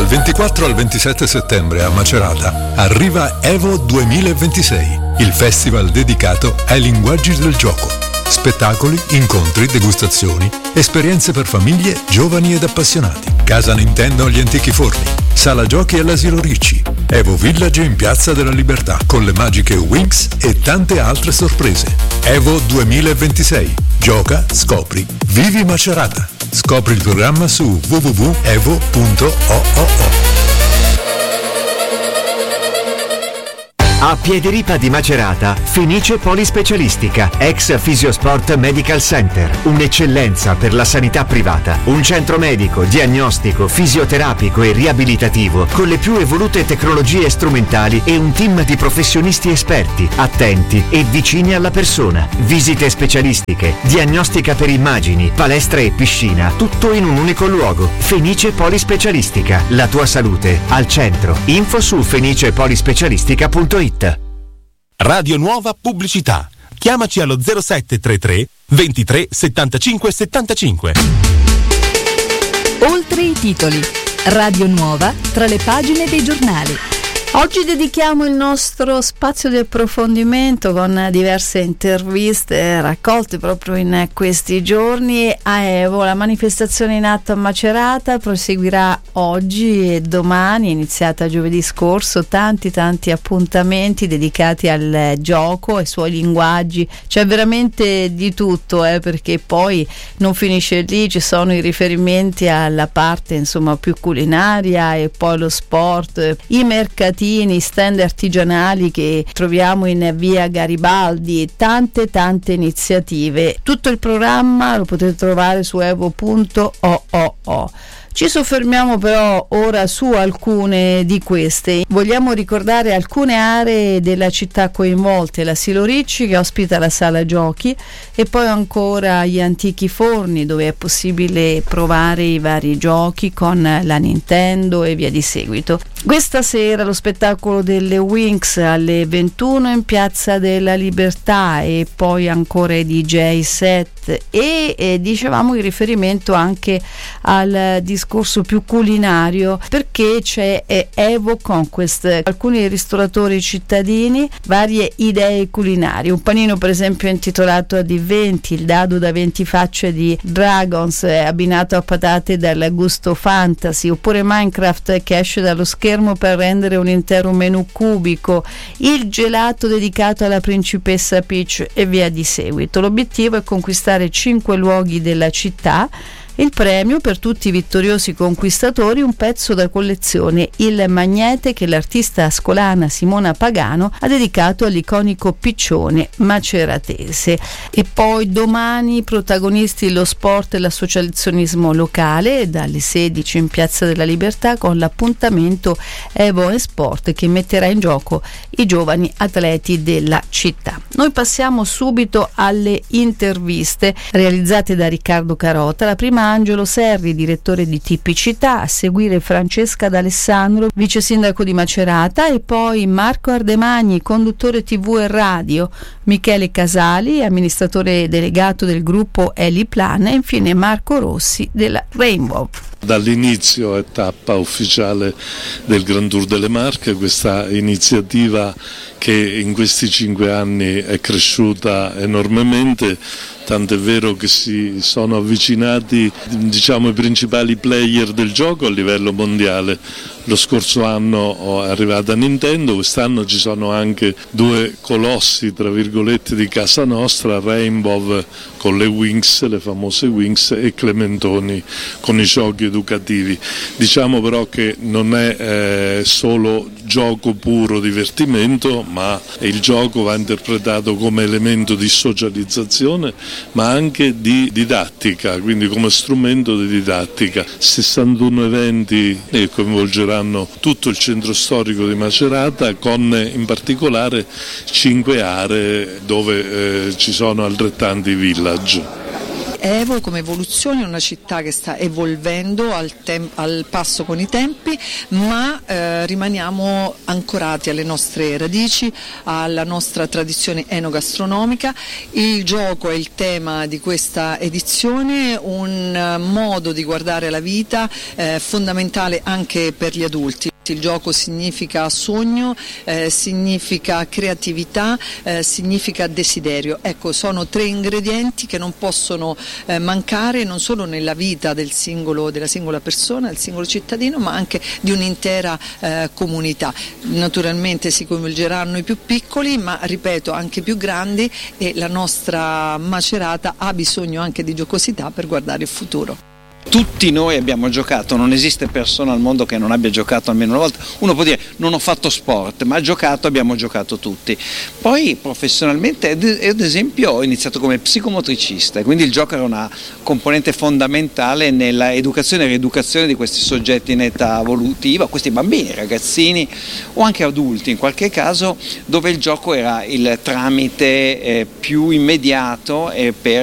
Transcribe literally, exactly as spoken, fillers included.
Dal ventiquattro al ventisette settembre a Macerata arriva Evo duemilaventisei, il festival dedicato ai linguaggi del gioco. Spettacoli, incontri, degustazioni, esperienze per famiglie, giovani ed appassionati. Casa Nintendo agli Antichi Forni, Sala Giochi all'Asilo Ricci, Evo Village in Piazza della Libertà con le magiche Winx e tante altre sorprese. Evo duemilaventisei. Gioca, scopri, vivi Macerata. Scopri il programma su w w w punto evo punto org. A Piediripa di Macerata, Fenice Polispecialistica, ex Fisiosport Medical Center, un'eccellenza per la sanità privata, un centro medico, diagnostico, fisioterapico e riabilitativo con le più evolute tecnologie strumentali e un team di professionisti esperti, attenti e vicini alla persona. Visite specialistiche, diagnostica per immagini, palestra e piscina, tutto in un unico luogo. Fenice Polispecialistica, la tua salute al centro. Info su fenice polispecialistica punto it. Radio Nuova Pubblicità. Chiamaci allo zero sette tre tre ventitré settantacinque settantacinque. Oltre i titoli. Radio Nuova tra le pagine dei giornali. Oggi dedichiamo il nostro spazio di approfondimento con diverse interviste raccolte proprio in questi giorni a Evo. La manifestazione in atto a Macerata proseguirà oggi e domani, iniziata giovedì scorso, tanti tanti appuntamenti dedicati al gioco, ai suoi linguaggi. C'è veramente di tutto, eh, perché poi non finisce lì, ci sono i riferimenti alla parte insomma più culinaria e poi lo sport, i mercatini, stand artigianali che troviamo in via Garibaldi, tante tante iniziative. Tutto il programma lo potete trovare su evo punto org. Ci soffermiamo però ora su alcune di queste. Vogliamo ricordare alcune aree della città coinvolte: l'Asilo Ricci che ospita la sala giochi e poi ancora gli Antichi Forni dove è possibile provare i vari giochi con la Nintendo e via di seguito. Questa sera lo spettacolo delle Winx alle ventuno in Piazza della Libertà e poi ancora i D J set e, e dicevamo in riferimento anche al discorso più culinario perché c'è eh, Evo Conquest, alcuni ristoratori cittadini, varie idee culinarie, un panino per esempio intitolato a D venti, il dado da venti facce di Dragons eh, abbinato a patate dal gusto fantasy, oppure Minecraft che esce dallo schermo per rendere un intero menù cubico, il gelato dedicato alla principessa Peach e via di seguito. L'obiettivo è conquistare cinque luoghi della città. Il premio per tutti i vittoriosi conquistatori, un pezzo da collezione, il magnete che l'artista ascolana Simona Pagano ha dedicato all'iconico piccione maceratese. E poi domani protagonisti lo sport e l'associazionismo locale dalle sedici in Piazza della Libertà con l'appuntamento Evo Sport che metterà in gioco i giovani atleti della città. Noi passiamo subito alle interviste realizzate da Riccardo Carota. La prima Angelo Serri, direttore di Tipicità, a seguire Francesca D'Alessandro, vice sindaco di Macerata, e poi Marco Ardemagni, conduttore tivù e radio, Michele Casali, amministratore delegato del gruppo Eliplan, e infine Marco Rossi della Rainbow. Dall'inizio è tappa ufficiale del Grand Tour delle Marche, questa iniziativa che in questi cinque anni è cresciuta enormemente, tant'è vero che si sono avvicinati diciamo i principali player del gioco a livello mondiale. Lo scorso anno è arrivata Nintendo, quest'anno ci sono anche due colossi tra virgolette di casa nostra, Rainbow con le Winx, le famose Winx, e Clementoni con i giochi educativi. Diciamo però che non è eh, solo gioco puro divertimento, ma il gioco va interpretato come elemento di socializzazione ma anche di didattica, quindi come strumento di didattica. sessantuno eventi che coinvolgeranno tutto il centro storico di Macerata, con in particolare cinque aree dove eh, ci sono altrettanti village. Evo come evoluzione è una città che sta evolvendo al, tem- al passo con i tempi, ma eh, rimaniamo ancorati alle nostre radici, alla nostra tradizione enogastronomica. Il gioco è il tema di questa edizione, un modo di guardare la vita eh, fondamentale anche per gli adulti. Il gioco significa sogno, eh, significa creatività, eh, significa desiderio. Ecco, sono tre ingredienti che non possono eh, mancare non solo nella vita del singolo, della singola persona, del singolo cittadino, ma anche di un'intera eh, comunità. Naturalmente si coinvolgeranno i più piccoli, ma ripeto anche i più grandi, e la nostra Macerata ha bisogno anche di giocosità per guardare il futuro. Tutti noi abbiamo giocato, non esiste persona al mondo che non abbia giocato almeno una volta. Uno può dire non ho fatto sport, ma giocato abbiamo giocato tutti. Poi professionalmente, ad esempio, ho iniziato come psicomotricista, quindi il gioco era una componente fondamentale nella educazione e rieducazione di questi soggetti in età evolutiva, questi bambini, ragazzini o anche adulti in qualche caso, dove il gioco era il tramite eh, più immediato eh, per